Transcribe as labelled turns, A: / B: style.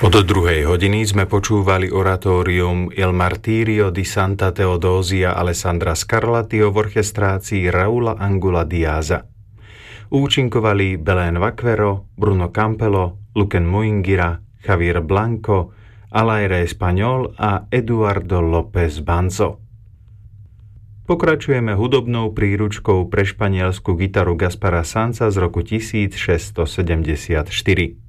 A: Od 2:00 sme počúvali oratórium Il Martirio di Santa Teodosia Alessandra Scarlattiho v orchestrácii Raula Angula Diaza. Účinkovali Belén Vaquero, Bruno Campelo, Luken Muingira, Javier Blanco, Alaire Español a Eduardo López Banzo. Pokračujeme hudobnou príručkou pre španielsku gitaru Gaspara Sanza z roku 1674.